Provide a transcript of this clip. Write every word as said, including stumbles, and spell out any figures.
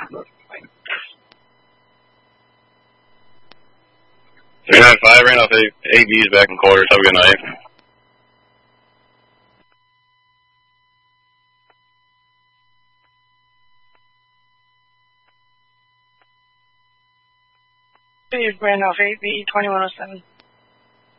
three nine five, ran off eight, eight V's back in quarters. Have a good night. Ran off eight V, twenty-one oh seven.